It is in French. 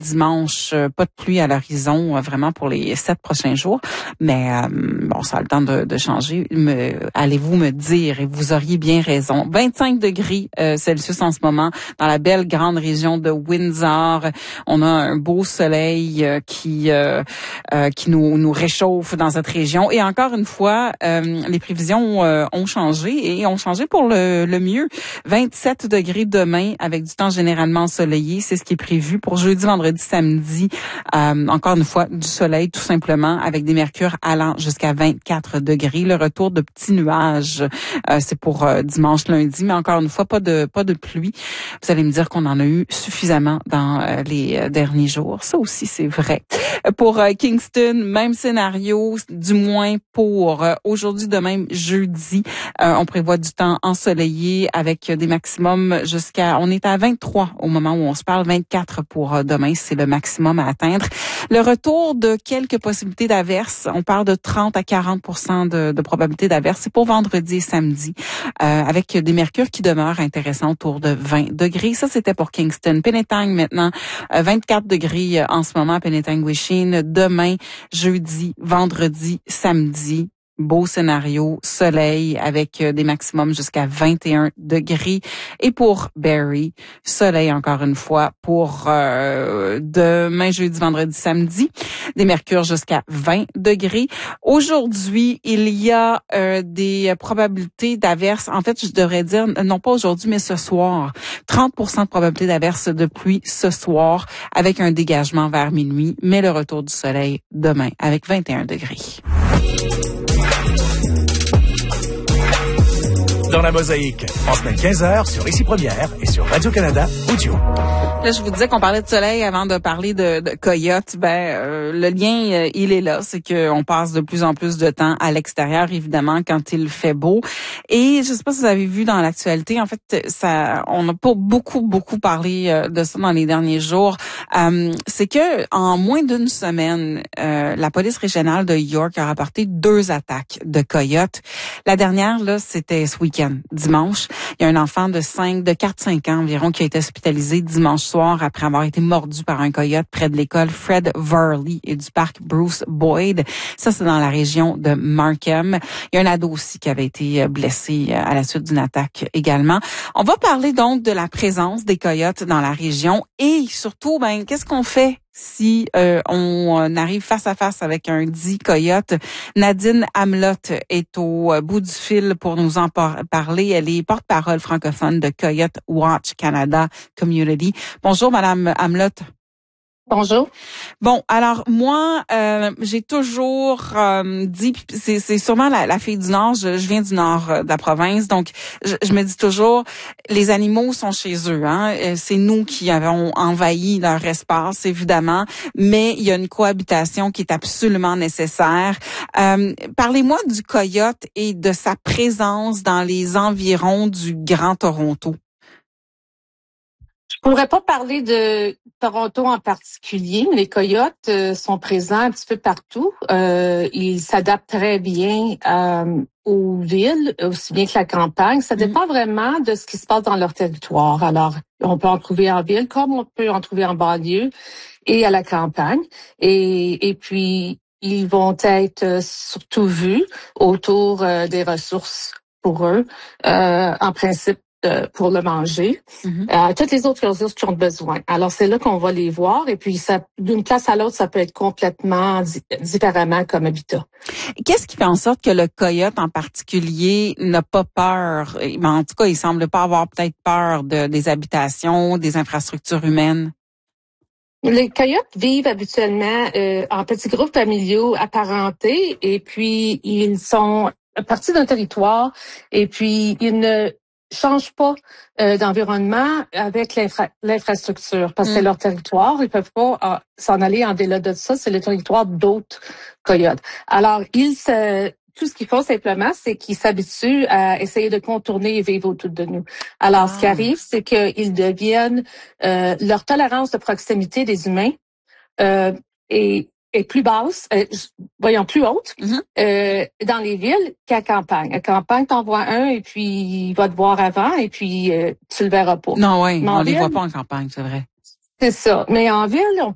dimanche, pas de pluie à l'horizon vraiment pour les 7 prochains jours. Mais bon, ça a le temps de changer. Allez-vous me dire, et vous auriez bien raison, 25 degrés Celsius en ce moment dans la belle grande région de Windsor. On a un beau soleil qui nous réchauffe dans cette région. Et encore une fois, les prévisions ont changé et ont changé pour le mieux. 27 degrés demain avec du temps généralement ensoleillé. C'est ce qui est prévu pour jeudi, vendredi, samedi. Encore une fois, du soleil tout simplement avec des mercures allant jusqu'à 24 degrés. Le retour de petits nuages, c'est pour dimanche, lundi. Mais encore une fois, pas de pluie. Vous allez me dire qu'on en a eu suffisamment dans les derniers jours. Ça aussi, c'est vrai. Pour Kingston, même scénario, du moins pour aujourd'hui, demain, jeudi. On prévoit du temps ensoleillé avec des maximums on est à 23 au moment où on se parle, 24 pour demain, c'est le maximum à atteindre. Le retour de quelques possibilités d'averses, on parle de 30 à 40% de probabilité d'averses, c'est pour vendredi et samedi, avec des mercures qui demeurent intéressants autour de 20 degrés. Ça, c'était pour Kingston. Penetang maintenant, 24 degrés en ce moment à Penetang-Wisheen. Demain, jeudi, vendredi, samedi. Beau scénario, soleil avec des maximums jusqu'à 21 degrés. Et pour Barrie, soleil encore une fois pour demain, jeudi, vendredi, samedi. Des mercures jusqu'à 20 degrés. Aujourd'hui, il y a des probabilités d'averses. En fait, je devrais dire, non pas aujourd'hui, mais ce soir. 30% de probabilité d'averses de pluie ce soir avec un dégagement vers minuit, mais le retour du soleil demain avec 21 degrés. Dans la Mosaïque, en semaine 15h sur Ici Première et sur Radio-Canada Audio. Là, je vous disais qu'on parlait de soleil avant de parler de coyotes. Le lien, il est là. C'est qu'on passe de plus en plus de temps à l'extérieur, évidemment, quand il fait beau. Et je sais pas si vous avez vu dans l'actualité, en fait, on n'a pas beaucoup parlé de ça dans les derniers jours. C'est que en moins d'une semaine, la police régionale de York a rapporté 2 attaques de coyotes. La dernière, là, c'était ce week-end, dimanche. Il y a un enfant de 4-5 ans environ qui a été hospitalisé dimanche soir après avoir été mordu par un coyote près de l'école Fred Varley et du parc Bruce Boyd. Ça, c'est dans la région de Markham. Il y a un ado aussi qui avait été blessé à la suite d'une attaque également. On va parler donc de la présence des coyotes dans la région et surtout, qu'est-ce qu'on fait si on arrive face à face avec un dit coyote? Nadine Hamlot est au bout du fil pour nous en parler. Elle est porte-parole francophone de Coyote Watch Canada Community. Bonjour, Madame Hamlot. Bonjour. Bon, alors moi, j'ai toujours dit, c'est sûrement la fille du Nord, je viens du Nord de la province, donc je me dis toujours, les animaux sont chez eux, hein. C'est nous qui avons envahi leur espace, évidemment, mais il y a une cohabitation qui est absolument nécessaire. Parlez-moi du coyote et de sa présence dans les environs du Grand Toronto. Je pourrais pas parler de Toronto en particulier, mais les coyotes sont présents un petit peu partout. Ils s'adaptent très bien aux villes, aussi bien que la campagne. Ça dépend vraiment de ce qui se passe dans leur territoire. Alors, on peut en trouver en ville comme on peut en trouver en banlieue et à la campagne. Et puis, ils vont être surtout vus autour des ressources pour eux. En principe, pour le manger, toutes les autres ressources qui ont besoin. Alors, c'est là qu'on va les voir et puis ça, d'une place à l'autre, ça peut être complètement différemment comme habitat. Qu'est-ce qui fait en sorte que le coyote en particulier n'a pas peur? En tout cas, il semble pas avoir peut-être peur des habitations, des infrastructures humaines. Les coyotes vivent habituellement en petits groupes familiaux apparentés et puis ils sont partis d'un territoire et puis ils ne changent pas d'environnement avec l'infrastructure parce que c'est leur territoire. Ils peuvent pas s'en aller en delà de ça. C'est le territoire d'autres coyotes. Alors, tout ce qu'ils font simplement, c'est qu'ils s'habituent à essayer de contourner et vivre autour de nous. Alors, ce qui arrive, c'est qu'ils deviennent leur tolérance de proximité des humains est plus basse, plus haute dans les villes qu'à campagne. À campagne, t'en vois un et puis il va te voir avant et puis tu le verras pas. Non, oui, on les voit pas en campagne, c'est vrai. C'est ça. Mais en ville,